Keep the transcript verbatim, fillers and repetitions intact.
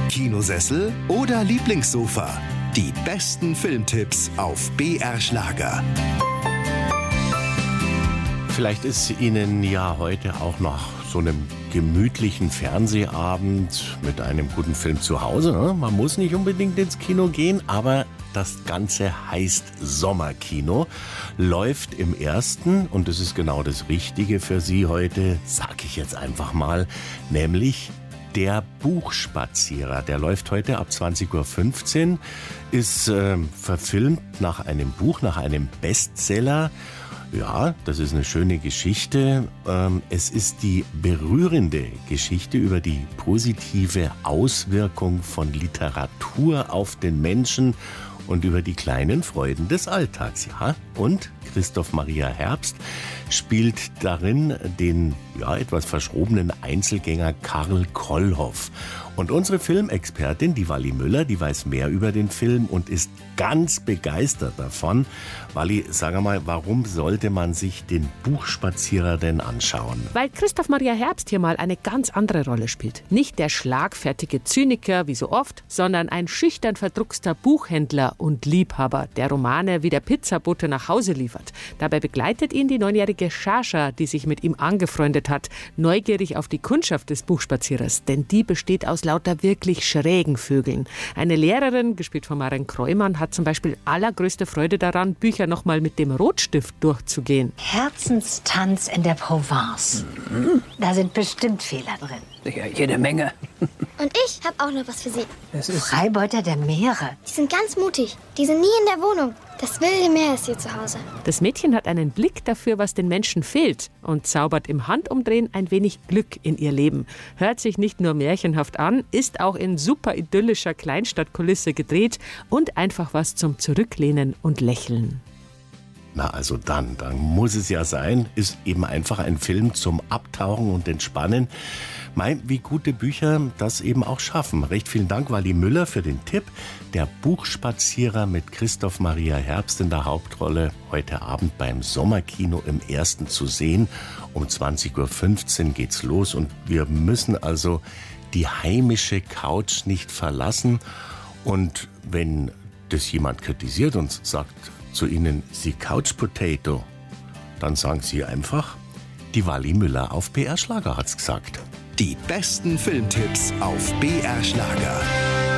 Kinosessel oder Lieblingssofa? Die besten Filmtipps auf B R Schlager. Vielleicht ist Ihnen ja heute auch nach so einem gemütlichen Fernsehabend mit einem guten Film zu Hause. Ne? Man muss nicht unbedingt ins Kino gehen, aber das Ganze heißt Sommerkino, läuft im ersten, und das ist genau das Richtige für Sie heute, sag ich jetzt einfach mal, nämlich Der Buchspazierer. Der läuft heute ab zwanzig Uhr fünfzehn, ist äh, verfilmt nach einem Buch, nach einem Bestseller. Ja, das ist eine schöne Geschichte. Ähm, es ist die berührende Geschichte über die positive Auswirkung von Literatur auf den Menschen und über die kleinen Freuden des Alltags. Ja, und Christoph Maria Herbst spielt darin den ja, etwas verschrobenen Einzelgänger Karl Kollhoff. Und unsere Filmexpertin, die Wally Müller, die weiß mehr über den Film und ist ganz begeistert davon. Wally, sag mal, warum sollte man sich den Buchspazierer denn anschauen? Weil Christoph Maria Herbst hier mal eine ganz andere Rolle spielt. Nicht der schlagfertige Zyniker wie so oft, sondern ein schüchtern verdruckster Buchhändler und Liebhaber, der Romane wie der Pizzabote nach Hause liefert. Dabei begleitet ihn die neunjährige Shasha, die sich mit ihm angefreundet hat, neugierig auf die Kundschaft des Buchspazierers. Denn die besteht aus lauter wirklich schrägen Vögeln. Eine Lehrerin, gespielt von Maren Kreumann, hat zum Beispiel allergrößte Freude daran, Bücher nochmal mit dem Rotstift durchzugehen. Herzenstanz in der Provence. Mhm. Da sind bestimmt Fehler drin. Ja, jede Menge. Und ich habe auch noch was für Sie. Das ist Freibeuter der Meere. Die sind ganz mutig. Die sind nie in der Wohnung. Das wilde Meer ist hier zu Hause. Das Mädchen hat einen Blick dafür, was den Menschen fehlt und zaubert im Handumdrehen ein wenig Glück in ihr Leben. Hört sich nicht nur märchenhaft an, ist auch in super idyllischer Kleinstadtkulisse gedreht und einfach was zum Zurücklehnen und Lächeln. Na, also dann, dann muss es ja sein, ist eben einfach ein Film zum Abtauchen und Entspannen. Mein, wie gute Bücher das eben auch schaffen. Recht vielen Dank, Wally Müller, für den Tipp. Der Buchspazierer mit Christoph Maria Herbst in der Hauptrolle. Heute Abend beim Sommerkino im ersten zu sehen. Um zwanzig Uhr fünfzehn geht's los und wir müssen also die heimische Couch nicht verlassen. Und wenn das jemand kritisiert und sagt zu Ihnen, Sie Couch Potato, dann sagen Sie einfach, die Wally Müller auf B R Schlager hat's gesagt. Die besten Filmtipps auf B R Schlager.